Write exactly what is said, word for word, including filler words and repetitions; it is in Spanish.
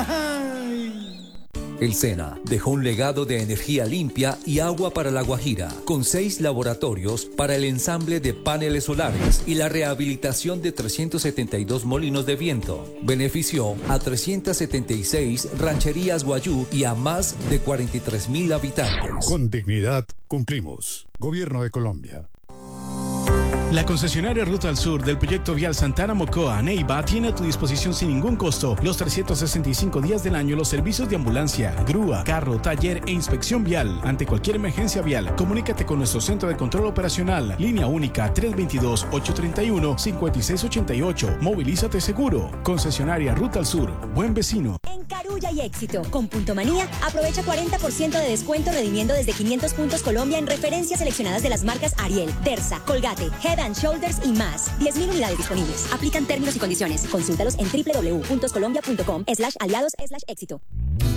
El SENA dejó un legado de energía limpia y agua para La Guajira, con seis laboratorios para el ensamble de paneles solares y la rehabilitación de trescientos setenta y dos molinos de viento. Benefició a trescientas setenta y seis rancherías guayú y a más de cuarenta y tres mil habitantes. Con dignidad cumplimos. Gobierno de Colombia. La concesionaria Ruta al Sur del proyecto vial Santana Mocoa, Neiva, tiene a tu disposición sin ningún costo los trescientos sesenta y cinco días del año los servicios de ambulancia, grúa, carro, taller e inspección vial. Ante cualquier emergencia vial, comunícate con nuestro centro de control operacional. Línea única tres dos dos, ocho tres uno, cinco seis ocho ocho. Movilízate seguro. Concesionaria Ruta al Sur. Buen vecino. En Carulla y Éxito, con Punto Manía, aprovecha cuarenta por ciento de descuento redimiendo desde quinientos puntos Colombia en referencias seleccionadas de las marcas Ariel, Versa, Colgate, Head and Shoulders y más. diez mil unidades disponibles. Aplican términos y condiciones. Consúltalos en w w w punto colombia punto com slash aliados slash éxito.